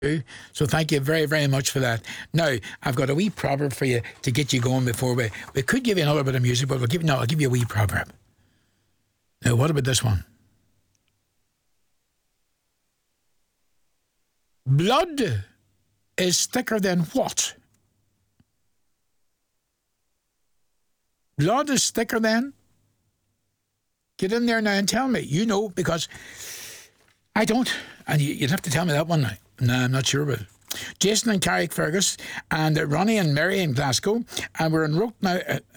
So thank you very, very much for that. Now, I've got a wee proverb for you to get you going before we could give you another bit of music, but I'll give you a wee proverb. Now, what about this one? Blood is thicker than what? Blood is thicker than? Get in there now and tell me. You know, because I don't. And you'd have to tell me that one now. No, I'm not sure about it. Jason and Carrickfergus and Ronnie and Mary in Glasgow. And we're en route now,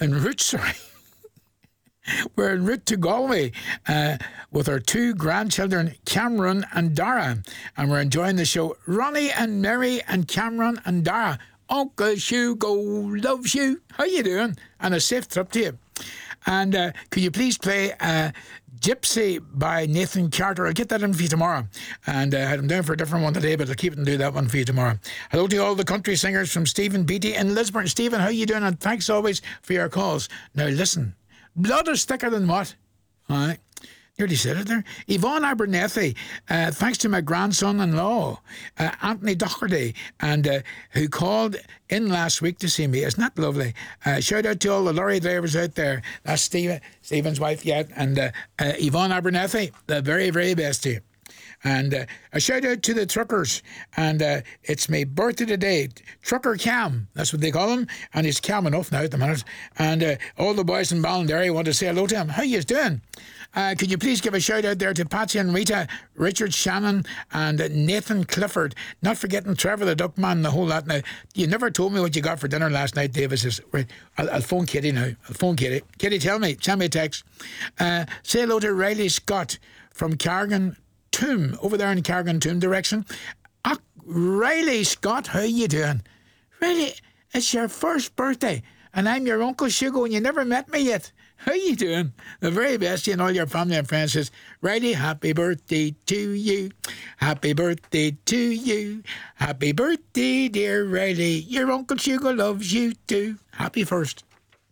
we're en route to Galway with our two grandchildren, Cameron and Dara. And we're enjoying the show. Ronnie and Mary and Cameron and Dara. Uncle Hugo loves you. How you doing? And a safe trip to you. And could you please play Gypsy by Nathan Carter? I'll get that in for you tomorrow. And I'm down for a different one today, but I'll keep it and do that one for you tomorrow. Hello to all the country singers from Stephen Beattie in Lisburn. Stephen, how you doing? And thanks always for your calls. Now listen, blood is thicker than what? All right. Nearly said it there. Yvonne Abernethy, thanks to my grandson-in-law, Anthony Doherty, and who called in last week to see me. Isn't that lovely? Shout out to all the lorry drivers out there. That's Stephen's wife yet, and Yvonne Abernethy, the very, very best to you. And a shout out to the truckers. And it's my birthday today. Trucker Cam, that's what they call him. And he's Cam enough now at the minute. And all the boys in Ballinderry want to say hello to him. How you doing? Could you please give a shout out there to Patsy and Rita, Richard Shannon, and Nathan Clifford? Not forgetting Trevor the Duckman and the whole lot. Now, you never told me what you got for dinner last night, Davis. Right, I'll phone Kitty now. I'll phone Kitty. Kitty, tell me. Send me a text. Say hello to Riley Scott from Cargan Tomb, over there in Cargan Tomb direction. Riley Scott, how you doing? Riley, it's your first birthday, and I'm your Uncle Shugo, and you never met me yet. How you doing? The very best, you and all your family and friends says, Riley, happy birthday to you. Happy birthday to you. Happy birthday, dear Riley. Your Uncle Shugo loves you too. Happy first.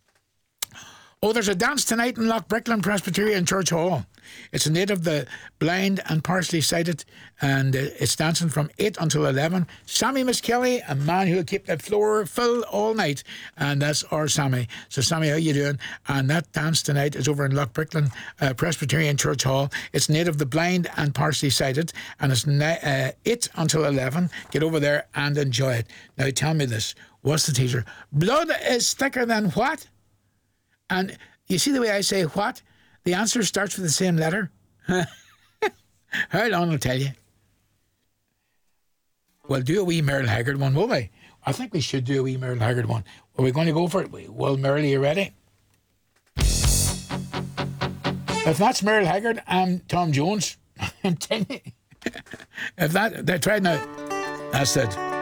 Oh, there's a dance tonight in Lochbricklin Presbyterian Church Hall. It's a native of the blind and partially sighted, and it's dancing from 8 until 11. Sammy Miskelly, a man who'll keep the floor full all night, and that's our Sammy. So, Sammy, how you doing? And that dance tonight is over in Lochbricklin Presbyterian Church Hall. It's native of the blind and partially sighted, and it's 8 until 11. Get over there and enjoy it. Now, tell me this. What's the teaser? Blood is thicker than what? And you see the way I say what? The answer starts with the same letter. Hold on, I'll tell you. We'll do a wee Merle Haggard one, will we? I think we should do a wee Merle Haggard one. Are we going to go for it? Well, Merle, are you ready? If that's Merle Haggard, I'm Tom Jones. I'm telling you. If that, try it now. That's it.